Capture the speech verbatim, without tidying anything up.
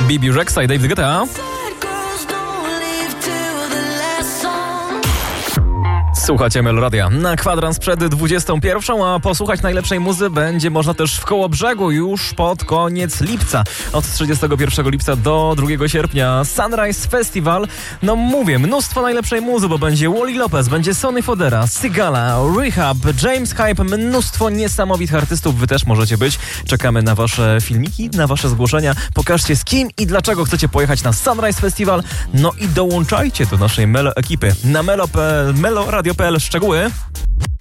Bibi Rexa i David Guetta. Słuchacie Meloradia na kwadrans przed dwudziestą pierwszą, a posłuchać najlepszej muzy będzie można też w Kołobrzegu już pod koniec lipca. Od trzydziestego pierwszego lipca do drugiego sierpnia Sunrise Festival. No mówię, mnóstwo najlepszej muzy, bo będzie Wally Lopez, będzie Sonny Fodera, Sigala, Rehab, James Hype, mnóstwo niesamowitych artystów. Wy też możecie być. Czekamy na wasze filmiki, na wasze zgłoszenia. Pokażcie z kim i dlaczego chcecie pojechać na Sunrise Festival. No i dołączajcie do naszej Melo ekipy na melo kropka p l, melo radio kropka p l. Szczegóły